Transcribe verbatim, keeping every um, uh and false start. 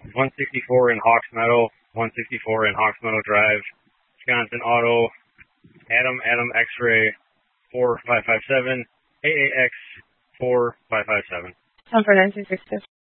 one sixty-four in Hawks Meadow, one sixty-four in Hawks Meadow Drive, Wisconsin Auto, Adam, Adam X-Ray, four five five seven, A A X four five five seven. Time for nine two six two.